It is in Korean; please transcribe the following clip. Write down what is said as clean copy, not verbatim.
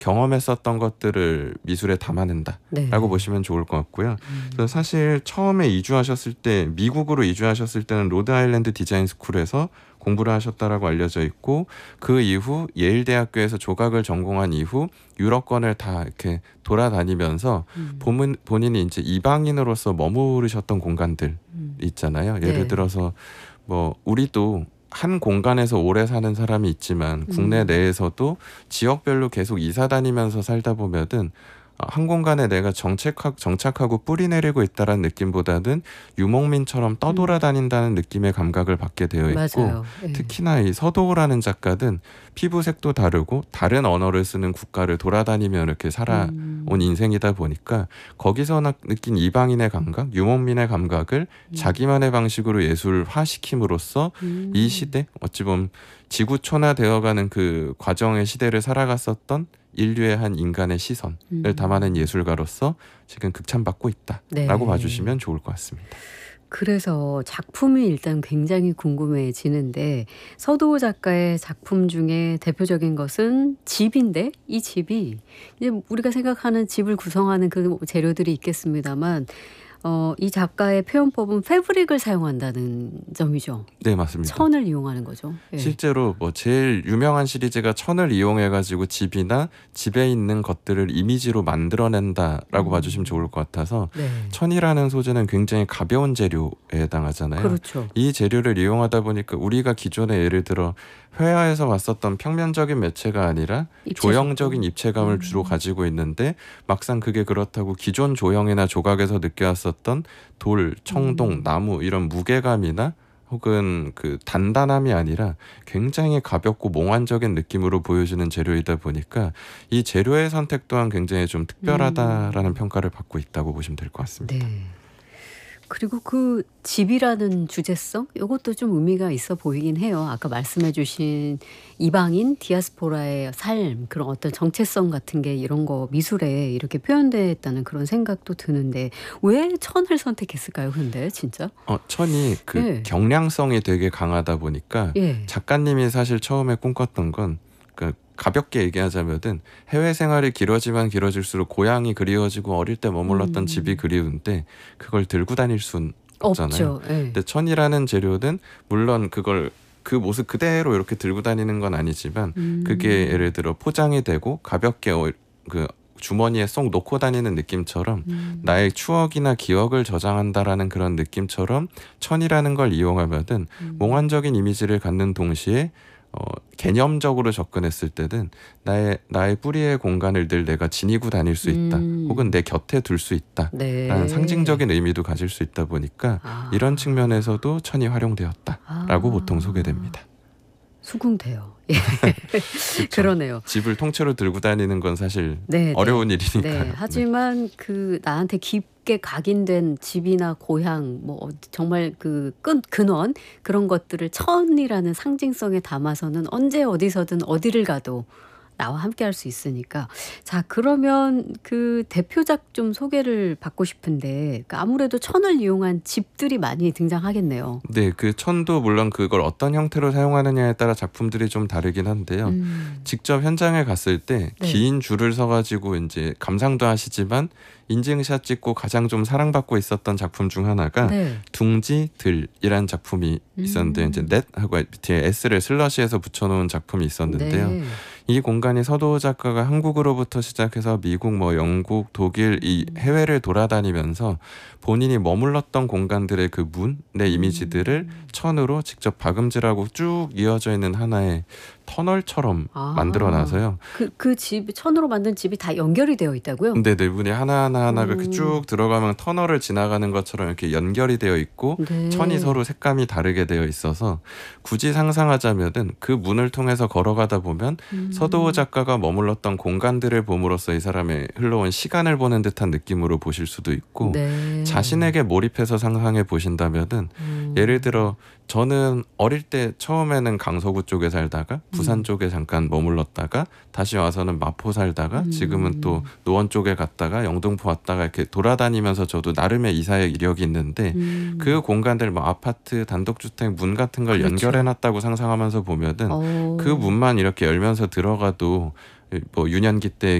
경험했었던 것들을 미술에 담아낸다라고 네. 보시면 좋을 것 같고요. 그래서 사실 처음에 이주하셨을 때 미국으로 이주하셨을 때는 로드아일랜드 디자인 스쿨에서 공부를 하셨다라고 알려져 있고 그 이후 예일 대학교에서 조각을 전공한 이후 유럽권을 다 이렇게 돌아다니면서 본인이 이제 이방인으로서 머무르셨던 공간들 있잖아요. 예를 네. 들어서 뭐 우리도 한 공간에서 오래 사는 사람이 있지만 국내 내에서도 지역별로 계속 이사 다니면서 살다 보면은 한 공간에 내가 정착하고 뿌리 내리고 있다라는 느낌보다는 유목민처럼 떠돌아다닌다는 느낌의 감각을 받게 되어 있고 맞아요. 예. 특히나 이 서도우라는 작가는 피부색도 다르고 다른 언어를 쓰는 국가를 돌아다니며 이렇게 살아온 인생이다 보니까 거기서 느낀 이방인의 감각, 유목민의 감각을 자기만의 방식으로 예술화시킴으로써 이 시대, 어찌 보면 지구촌화되어가는 그 과정의 시대를 살아갔었던 인류의 한 인간의 시선을 담아낸 예술가로서 지금 극찬받고 있다라고 네. 봐주시면 좋을 것 같습니다. 그래서 작품이 일단 굉장히 궁금해지는데 서도우 작가의 작품 중에 대표적인 것은 집인데 이 집이 이제 우리가 생각하는 집을 구성하는 그 재료들이 있겠습니다만 이 작가의 표현법은 패브릭을 사용한다는 점이죠. 네, 맞습니다. 천을 이용하는 거죠. 예. 실제로 뭐 제일 유명한 시리즈가 천을 이용해가지고 집이나 집에 있는 것들을 이미지로 만들어낸다라고 봐주시면 좋을 것 같아서 네. 천이라는 소재는 굉장히 가벼운 재료에 해당하잖아요. 그렇죠. 이 재료를 이용하다 보니까 우리가 기존에 예를 들어 회화에서 봤었던 평면적인 매체가 아니라 조형적인 입체감을 주로 가지고 있는데 막상 그게 그렇다고 기존 조형이나 조각에서 느껴왔었던 돌, 청동, 나무 이런 무게감이나 혹은 그 단단함이 아니라 굉장히 가볍고 몽환적인 느낌으로 보여주는 재료이다 보니까 이 재료의 선택 또한 굉장히 좀 특별하다라는 평가를 받고 있다고 보시면 될 것 같습니다. 네. 그리고 그 집이라는 주제성 이것도 좀 의미가 있어 보이긴 해요. 아까 말씀해 주신 이방인 디아스포라의 삶 그런 어떤 정체성 같은 게 이런 거 미술에 이렇게 표현됐다는 그런 생각도 드는데 왜 천을 선택했을까요? 근데 진짜? 천이 그 예. 경량성이 되게 강하다 보니까 예. 작가님이 사실 처음에 꿈꿨던 건 가볍게 얘기하자면은 해외 생활이 길어지면 길어질수록 고향이 그리워지고 어릴 때 머물렀던 집이 그리운데 그걸 들고 다닐 순 없잖아요. 없죠. 예. 근데 천이라는 재료는 물론 그걸 그 모습 그대로 이렇게 들고 다니는 건 아니지만 그게 예를 들어 포장이 되고 가볍게 그 주머니에 쏙 놓고 다니는 느낌처럼 나의 추억이나 기억을 저장한다라는 그런 느낌처럼 천이라는 걸 이용하면은 몽환적인 이미지를 갖는 동시에 개념적으로 접근했을 때는 나의 뿌리의 공간을 늘 내가 지니고 다닐 수 있다. 혹은 내 곁에 둘 수 있다라는 네. 상징적인 의미도 가질 수 있다 보니까 이런 측면에서도 천이 활용되었다라고 보통 소개됩니다. 수긍돼요. 예. 그러네요. 집을 통째로 들고 다니는 건 사실 네, 어려운 네. 일이니까요. 네. 하지만 그 나한테 깊게 각인된 집이나 고향 뭐 정말 그 근원 그런 것들을 천이라는 상징성에 담아서는 언제 어디서든 어디를 가도 나와 함께 할 수 있으니까. 자, 그러면 그 대표작 좀 소개를 받고 싶은데 아무래도 천을 이용한 집들이 많이 등장하겠네요. 네, 그 천도 물론 그걸 어떤 형태로 사용하느냐에 따라 작품들이 좀 다르긴 한데요. 직접 현장에 갔을 때 네. 긴 줄을 서가지고 이제 감상도 하시지만 인증샷 찍고 가장 좀 사랑받고 있었던 작품 중 하나가 네. 둥지들이라는 작품이 있었는데 이제 넷하고 뒤에 S를 슬러시해서 붙여놓은 작품이 있었는데요. 네. 이 공간이 서도우 작가가 한국으로부터 시작해서 미국, 뭐 영국, 독일 이 해외를 돌아다니면서 본인이 머물렀던 공간들의 그 문의 이미지들을 천으로 직접 박음질하고 쭉 이어져 있는 하나의 터널처럼 만들어놔서요. 그 집 천으로 만든 집이 다 연결이 되어 있다고요? 네, 문이 하나하나가 이렇게 쭉 들어가면 터널을 지나가는 것처럼 이렇게 연결이 되어 있고 네. 천이 서로 색감이 다르게 되어 있어서 굳이 상상하자면은 그 문을 통해서 걸어가다 보면 서도우 작가가 머물렀던 공간들을 봄으로써 이 사람의 흘러온 시간을 보는 듯한 느낌으로 보실 수도 있고 네. 자신에게 몰입해서 상상해 보신다면은 예를 들어 저는 어릴 때 처음에는 강서구 쪽에 살다가 부산 쪽에 잠깐 머물렀다가 다시 와서는 마포 살다가 지금은 또 노원 쪽에 갔다가 영등포 왔다가 이렇게 돌아다니면서 저도 나름의 이사의 이력이 있는데 그 공간들 뭐 아파트, 단독주택 문 같은 걸 그렇죠. 연결해놨다고 상상하면서 보면은 그 문만 이렇게 열면서 들어가도 뭐 유년기 때